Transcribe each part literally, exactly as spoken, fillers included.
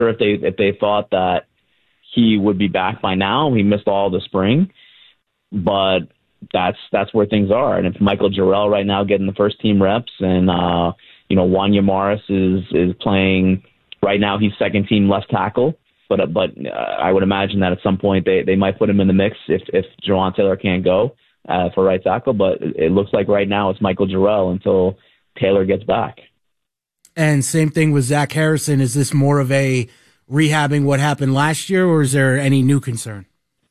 sure if they if they thought that he would be back by now. He missed all the spring, but that's that's where things are. And if Michael Jarrell right now getting the first team reps, and uh, you know Wanya Morris is is playing right now, he's second team left tackle. But but uh, I would imagine that at some point they, they might put him in the mix if if Jawan Taylor can't go uh, for right tackle. But it, it looks like right now it's Michael Jarrell until Taylor gets back. And same thing with Zach Harrison. Is this more of a rehabbing what happened last year, or is there any new concern?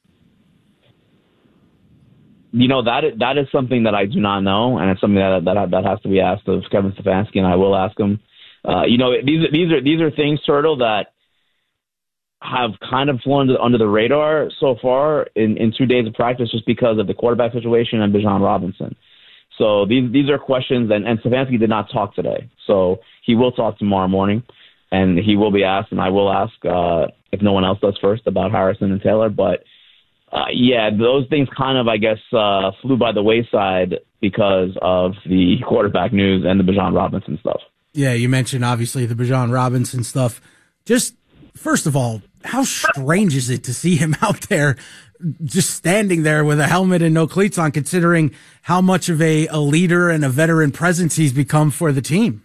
You know, that is, that is something that I do not know, and it's something that that that has to be asked of Kevin Stefanski, and I will ask him. Uh, you know, these these are these are things, Turtle, that have kind of flown under the radar so far in, in two days of practice, just because of the quarterback situation and Bijan Robinson. So these these are questions, and, and Stefanski did not talk today. So he will talk tomorrow morning, and he will be asked, and I will ask uh, if no one else does first about Harrison and Taylor. But, uh, yeah, those things kind of, I guess, uh, flew by the wayside because of the quarterback news and the Bijan Robinson stuff. Yeah, you mentioned, obviously, the Bijan Robinson stuff. Just, first of all, how strange is it to see him out there just standing there with a helmet and no cleats on, considering how much of a, a leader and a veteran presence he's become for the team?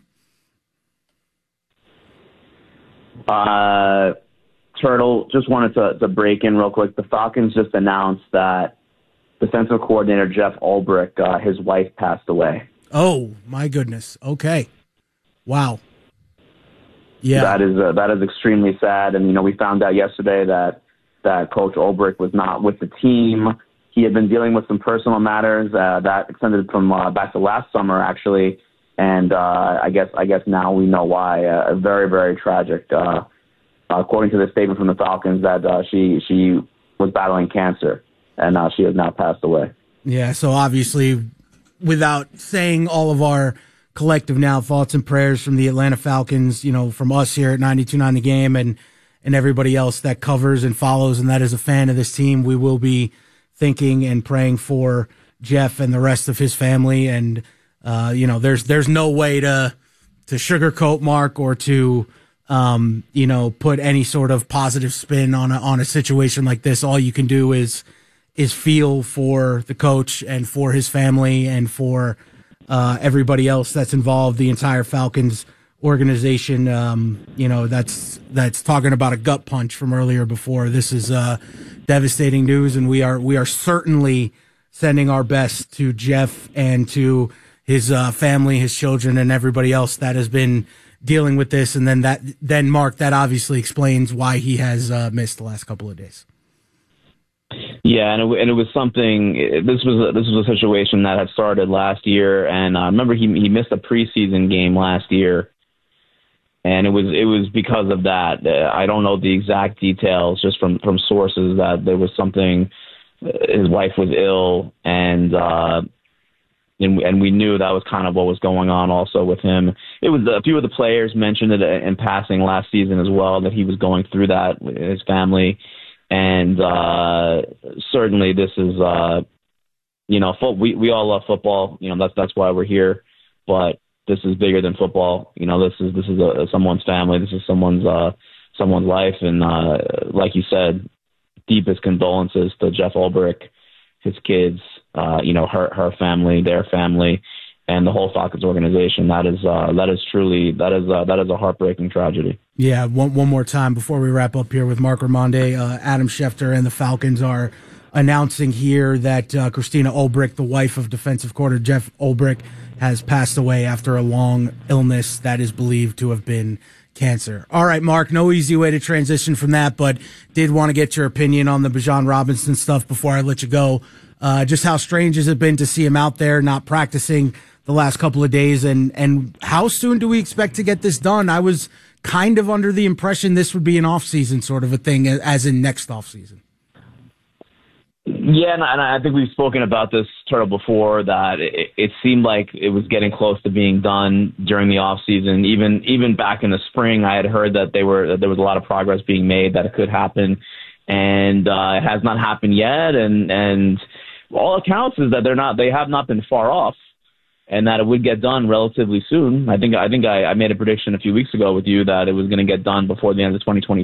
Uh, Turtle, just wanted to, to break in real quick. The Falcons just announced that defensive coordinator Jeff Ulbrich, uh, his wife passed away. Oh, my goodness. Okay. Wow. Yeah. That is uh, that is extremely sad. And, you know, we found out yesterday that that Coach Ulbrich was not with the team. He had been dealing with some personal matters uh, that extended from uh, back to last summer, actually. And uh, I guess I guess now we know why. Uh, very, very tragic. Uh, according to the statement from the Falcons, that uh, she she was battling cancer, and uh, she has now passed away. Yeah, so obviously, without saying all of our collective now thoughts and prayers from the Atlanta Falcons, you know, from us here at ninety-two point nine The Game, and and everybody else that covers and follows and that is a fan of this team, we will be thinking and praying for Jeff and the rest of his family. And uh, you know, there's there's no way to to sugarcoat Mark or to um, you know, put any sort of positive spin on a on a situation like this. All you can do is is feel for the coach and for his family and for uh, everybody else that's involved, the entire Falcons organization. Um, you know, that's that's talking about a gut punch from earlier before. This is uh, devastating news, and we are we are certainly sending our best to Jeff and to his uh, family, his children, and everybody else that has been dealing with this. And then that, then Mark, that obviously explains why he has uh, missed the last couple of days. Yeah, and it, and it was something. This was a, this was a situation that had started last year, and I uh, remember he he missed a preseason game last year, and it was it was because of that. Uh, I don't know the exact details, just from from sources that there was something. Uh, his wife was ill, and. Uh, And, and we knew that was kind of what was going on also with him. It was a few of the players mentioned it in passing last season as well, that he was going through that with his family. And uh, certainly this is, uh, you know, fo- we, we all love football. You know, that's that's why we're here. But this is bigger than football. You know, this is this is a, someone's family. This is someone's uh, someone's life. And uh, like you said, deepest condolences to Jeff Ulbrich, his kids, uh, you know, her her family, their family, and the whole Falcons organization. That is uh, that is truly that is uh, that is a heartbreaking tragedy. Yeah, one one more time before we wrap up here with Marc Raimondi. Uh, Adam Schefter and the Falcons are announcing here that uh, Christina Ulbrich, the wife of defensive coordinator Jeff Ulbrich, has passed away after a long illness that is believed to have been cancer. All right, Mark, no easy way to transition from that, but did want to get your opinion on the Bijan Robinson stuff before I let you go. Uh, just how strange has it been to see him out there not practicing the last couple of days, and, and how soon do we expect to get this done? I was kind of under the impression this would be an off-season sort of a thing, as in next off-season. Yeah, and I think we've spoken about this, Turtle, before, that it, it seemed like it was getting close to being done during the off season. Even even back in the spring, I had heard that they were that there was a lot of progress being made, that it could happen, and uh, it has not happened yet. And and all accounts is that they're not they have not been far off. and that it would get done relatively soon. I think I think I, I made a prediction a few weeks ago with you that it was going to get done before the end of twenty twenty-six.